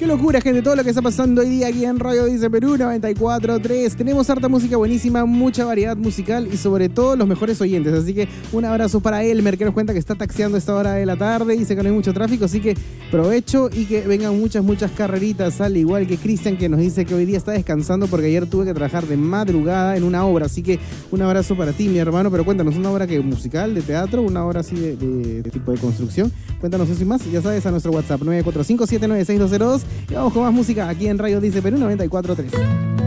Qué locura, gente, todo lo que está pasando hoy día aquí en Radio Dice Perú 94.3. Tenemos harta música buenísima, mucha variedad musical y sobre todo los mejores oyentes. Así que un abrazo para Elmer, que nos cuenta que está taxiando a esta hora de la tarde y dice que no hay mucho tráfico. Así que provecho y que vengan muchas carreritas, al igual que Cristian, que nos dice que hoy día está descansando porque ayer tuve que trabajar de madrugada en una obra. Así que un abrazo para ti, mi hermano. Pero cuéntanos, ¿una obra que musical, de teatro, una obra así de tipo de construcción? Cuéntanos eso y más, ya sabes, a nuestro WhatsApp 945-796-202. Y vamos con más música aquí en Radio Dice Perú 94.3.